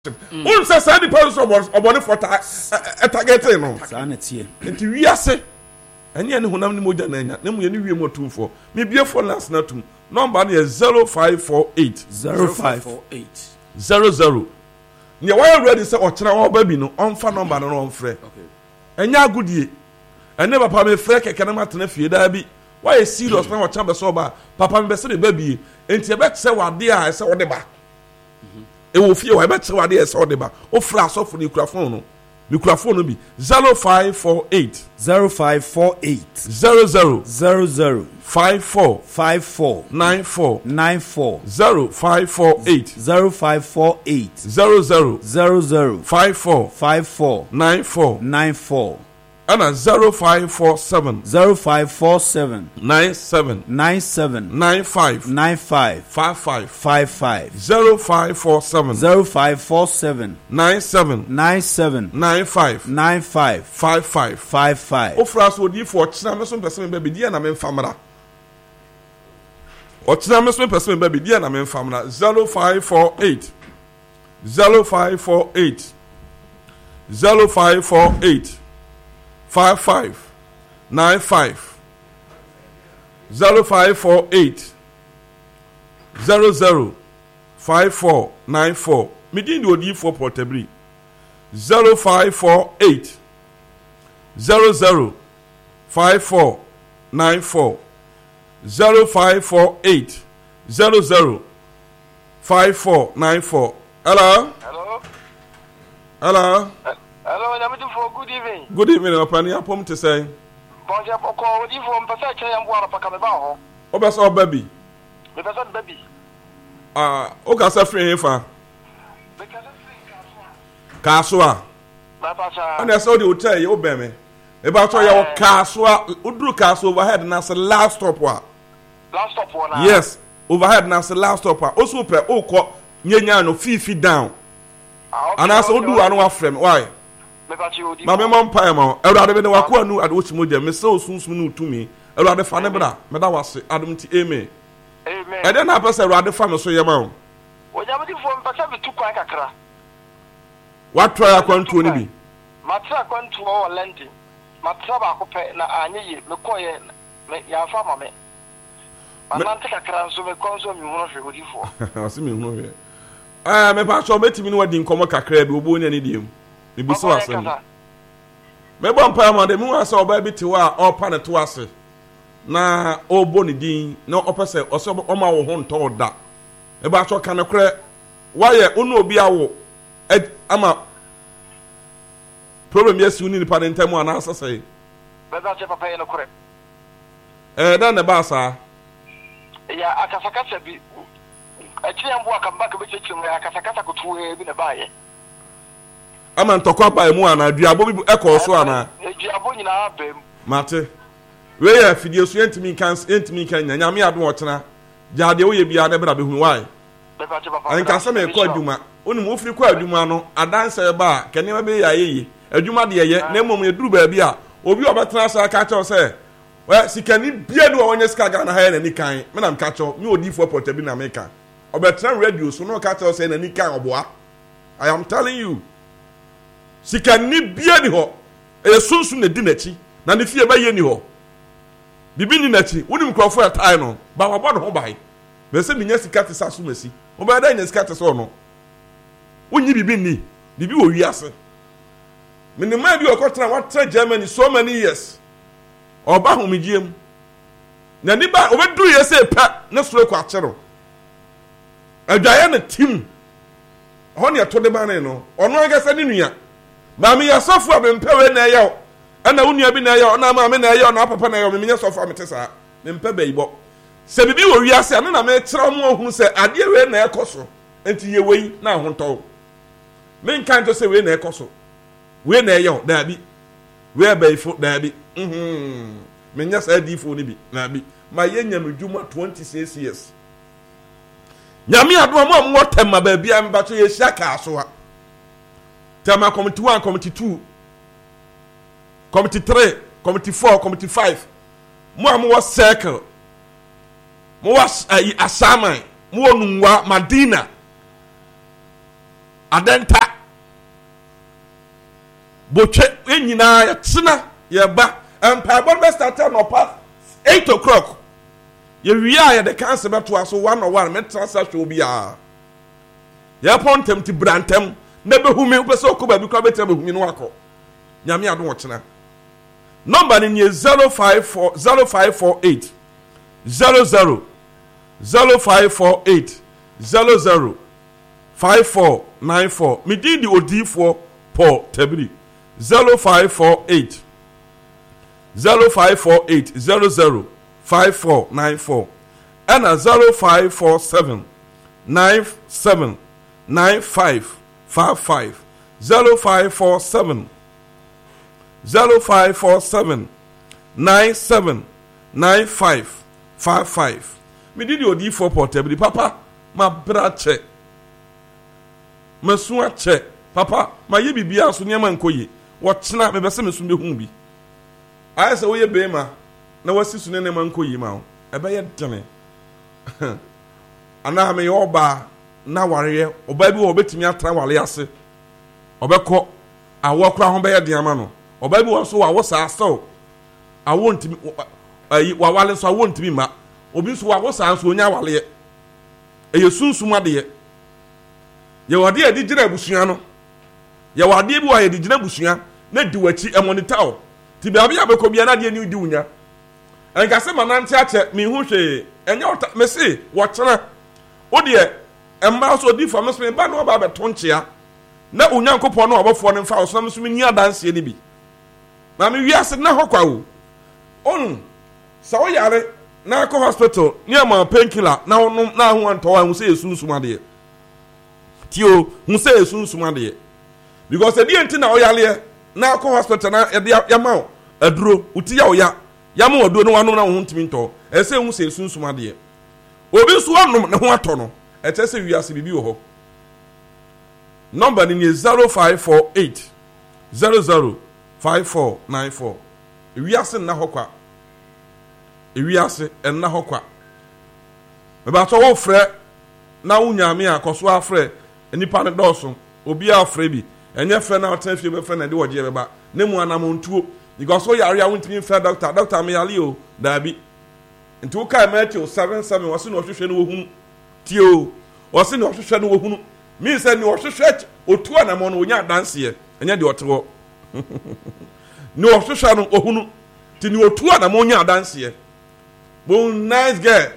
Who says any person or body for targeting? No, sanity. And we are say, and yet, who name Moja Nanya, name you more tune for. Maybe a phone last night. Number is 0548 0548 00. You are ready, sir, or China baby, no, on phone number and on friend. Okay. And ya good ye. I never pay freck a canamat and if you be. Why is serious now? Chamber sober, Papa Bessie baby, and Tibet say what dear I saw the back. It will feel I bet what dear saw the back. Oh, flash off for the microphone. Microphone be 0548 0548 00 54 94 0548 0548 54 94 and 0547 97 95 55 0547 97 95 55. O fras wodi for china me so person be dia na me famra. O china me so person be dia na me famra 0548 55 95 0548 005494. Me din do di for portable 0548 005494 0548 005494. Hello. Hello, I'm for good evening. Good evening, Opani. I'm to say. Bonjour, Poko, you from Passage and Water Pacamabo. Obas or baby. The person baby. Okasa free fa. Kaswa. And I saw the hotel you obey me. About your Kaswa, Udru Castle overhead and as a last stop. Last stop one. Yes, overhead and as a last stop. Also, per Oko, Nyano, 5 feet down. And I saw do another frame. Why? My mom, Payama, I rather than Wakua knew at which mood Miss so soon to me. I rather Fanabra, but I was Adam T. Amen. And then I pass a rather family so your mom. What are you from Passavi to Quackra? What try I want to be? Matra went to our landing. Matraba Cope, Nani, Mekoye, your farmer. I'm not take a crown so me console me one with you for. I see me no here. Me pa so beti me no wadi nkomo kakra bi obo nya ne diem. Me bi so asem. Me bo mpa ma de mu asa oba bi tiwa a opa ne to ase. Na obo ne din na opese oso oma wo ho nto da. E ba so kan kre waye onu obi awo ama problem yes uni ni pa den tamu ana asase. Be ba che papa ye no kre. Da ne ba sa. Ya akasakasa bi Achiyambu akambaka bechechi mwe akasakasa kutuwe bi ne baye. Ama ntokwa bae mu ana duabo bi eko so ana. Duabo nyina abem. Mate. We ya fidie so entimi kan nyame ado ochena. Jade wo ye bia na bra be hu why. Anka se me ko aduma. Oni mo firi ko aduma no adanse ba kene ma be ya yeye. Aduma de ye na mom ye duru ba bia obi obetena sa ka cho se we sikani bia do wonye ska ga na ha na ni kan. Me na mka cho me odi for portabi na meka. Obetra radio so no ka tell say na ni kan oboa. I am telling you. Sika ni bia ni ho. E sunsun na di nachi. Na ne fie ba ye ni ho. Bibi ni nachi. Woni mkrofo atai no. Ba wa bodo ho bai. Be se minya sika te sasu masi. O ba da nya sika te so no. Wonyi bibi ni. Bibi wo wiase. Me ne ma bi okotra wa tra Germany so many years. Oba ho migiem. Na ni ba obedu ye se pa na soro kwa chero. Adwaye na tim hon ya to de ba no ono agasa ni nua ba me yasofu abempewe na yawo ana unua bi na yawo na ma me na yawo na papa na yawo me nya sofu ametesa me mpe beibo se bibi wo wiase ane na me kira mo ohun se ade we na ekoso enti ye wei na honto me nkan to se we na ekoso we na yawo da bi we beifo da bi me nya sa difo ni bi na bi ma ye nya medwuma 26 years. Nyame adoma mo amwo tema ba bia mba to ye hia ka so ha. Tema committee 1, committee 2, committee 3, committee 4, committee 5. Mo amwo circle. Mo was asaman, mo nunwa Madina. adenta botwe enyina ya tsena ye ba empabon be start no pa 8 o'clock ye wia ye de cancer beto aso 101 metra sa show bia ye pontem ti brantem na behumi pese okoba bi kwa betra behumi no akọ nyame ado wo kyena number ni 0548 00 0548 00 5494 me di odifo Paul Tabiri 0548 0548 00 5494 and 0547 97 9555 0547 0547 97 9555 me di odifo Paul Tabiri papa ma brache masu ache papa ma ye bibia so nyama nkoye wo kyena me bese me so be hu bi ayese wo ye beema na wasi su ne ma nkoye ma wo ebe ye dene ana me yo ba na wareye oba bi wo betimi atra wale ase obekọ awo kra ho be ye de ama no oba bi wo so wa wo sa aso awo ntimi wa wale so awo ntimi ma obi so wa wo sa so onya wale eye sunsum ade ye wade edi gina busua no ye wade bi wa ye di gina busua na di wachi emonita o ti bia bia be ko bia na de ni di unya enka se manante ache mi hu hwe enya me se wo kyena o de emba so di for me so ba no ba be tonchia na unyankopon no obofo no mfa so me so ni adanse ni bi na me wiase na hokwa wo on sa o yare na ko hospital ni ama painkiller na onum na ho anto wa hu se yesunsum ade tio hu se yesunsum ade because the enti na o yale na ko hospital na ya ma aduro uti ya o ya ma oduro no wanu na ho ntimi nto e se hu se yesunsum ade obi so onum ne ho ato no e te se wiase bibi wo ho number ni 0548 00 5494 wiase na hokwa ewiase enna hokwa me ba to wo frɛ na unyame akoso afrɛ enipa ne dɔso obi afrɛ bi enye frɛ na ɔtena fie be frɛ na de wɔgye beba ne mu anamontuo because so yare ya wontimi frɛ doctor me yale o dabi nti wo kai Matthew 7:7 wose no hwehwɛ no wohunu tio wose no hwehwɛ no wohunu mi sɛ ni hwehwɛ otu anamo no onya danse enye de ɔtewo ni hwehwɛ no ohunu ti ni otu anamo onya danse bon nice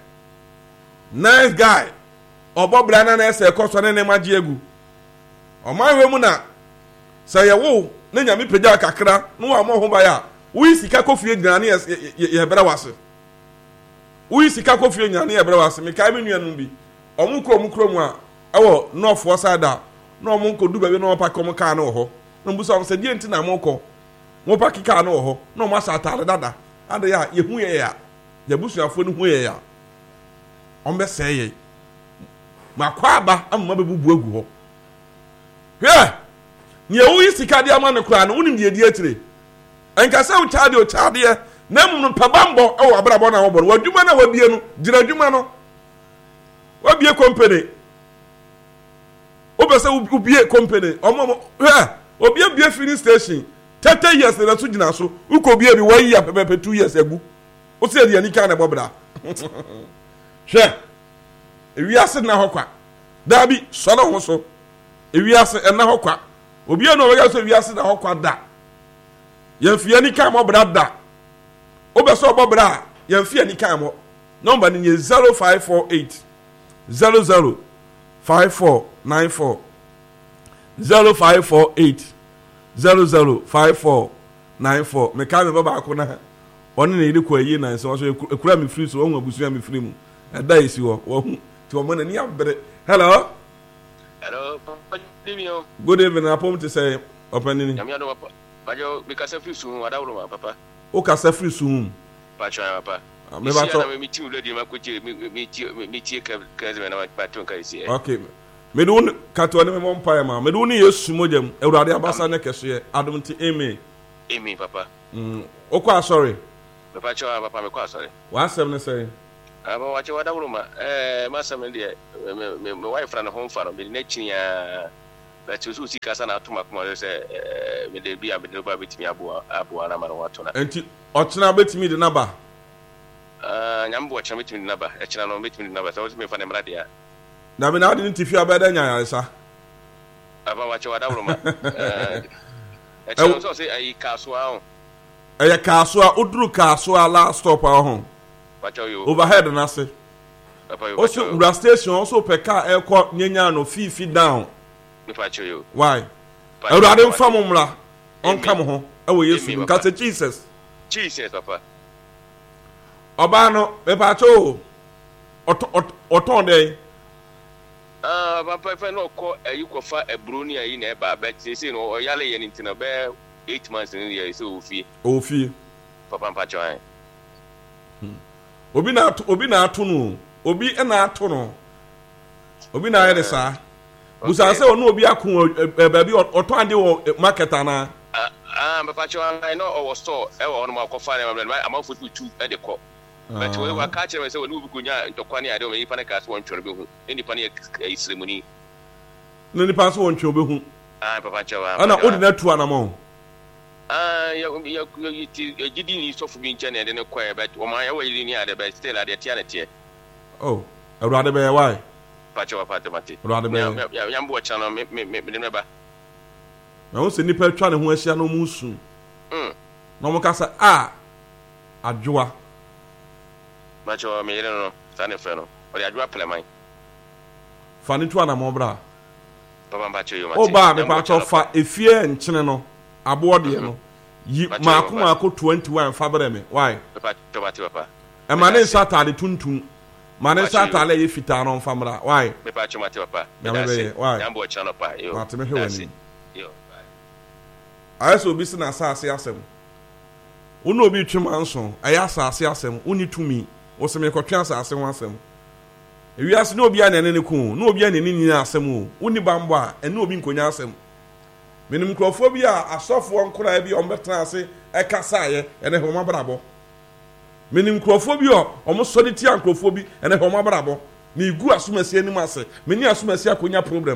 guy obobra na ese koso ne maji egu o manwe mu na se ye wo na nyame pagya kakra no wa mo ho ba ya wi sika kofie gyina ne ye bra wase wi sika kofie gyina ne ye bra wase me kai me nuanu bi omukro mu a ewo north side na omunko du ba bi na opa kom ka na ho no mbuso am se die nti na moko mo pa kika na ho no mo asa atare dada ade ya ye hu ye ya yabusuafo no hu ye ya ombe seye makwa aba amma bebubu agu ho hwe nye wo isika de ama ne kura no unim de etire enka se o chade na mum no pabambo e wo abrabo na wo boro wadwuma na wabie no gina dwuma no wabie company obese ubie company omo hwe obie bie filling station 30 years na so gina so uko bie bi 1 year pepe 2 years agu o se de ani ka na bobra hwe ewiase na hokwa dabi so na ho so ewiase na hokwa obi no wega so ewiase na hokwa da yemfi ani ka mo bra da obeso bobra yemfi ani ka mo number ni 0548 00 5494 0548 00 5494 me ka me baba akona oni na iri kwa yi na so ekura me free so won abusu me free mu eda isi wo hu ti o mo na ni abere hello good evening apom to say opening nyame ado papa bajo me kasa free so wadawro ma papa o kasa free so pa cha papa me ba to me ti ulodi ma ko ti me ti ka me na pa to ka isi okay me do kato ne me mo mpa ma me do ni yesu mojam ewurade abasa ne kese adom ti amen papa o kwa sorry papa cha papa me kwa sorry wa sem ne say aba wache wadawro ma ma sem de me wife ran home farm be na chinya but you see Casana to Macmore say, with the beer, with the baby to me, Abu Anama Watona. And Ochina bet me the number. I'm watching meeting number, a channel meeting number, so it's me for them radio. Now, I didn't if you are better than sir. About what you are down. I also say a castle. A castle, Udru castle, last stop our home. Overhead and I say. Also, Ura station also per car airport Nyano fee down. Why? I rather from Umla on come home. Oh, yes, because Jesus. Jesus, Papa. Obano, Epacho, Otonde. Papa, if I know you could find a Brunia in a bar, but they say, no, Yale and in a bear 8 months in the year, so fee. Oh, fee. Papa Pacho. Obina Tunu, Obi and Atono. Obina Edesa. Busa say ono obi akun baby otwande wo market ana. Pacho I know our store e wo no ma ko fa na am afu tu e de ko. But we wa ka kire say onu bi kunya ntokwane ade o me nipa na ka so won twere be hu. Nipa na e ceremony. No nipa so won twere be hu. Pacho ana odi na tu ana mo. Ya gidi ni so fu bi nche na de ne kwa but o ma ya wa yiri ni ade but still ade tia na tie. Oh, awrade be why? Pacho Patamati. Yambo channel, me remember. I want to nipper trying to wear no musu. No more cassa, Adjoa. Macho, me, no, Sanny Feno, but I drop mine. Fanny Tuana Mobra. Papa Pacho, oh, Barbie Pacho, a fear and Chinano, aboard the Marco 21 Fabreme. Why? Papa. A man is Saturday Tuntun. Manesa tale ye fita no famra why me pa chuma te papa why yambo chano pa yo mateme hwani ayeso obi sina asase asem uno obi twema nso aya asase asem uni tumi wo se me kotwa asase ho asem ewiase no obi anene ne ku no obi anene ni asem o uni bambo a ene obi nkonya asem menim krofo bi a asofo nkora bi ombetena ase ekasaye ene ho mabrabo menim krofo bi omo sodi ti ankrofo bi ene ho mabrabo ni igu asumasi anim ase meni asumasi akonya problem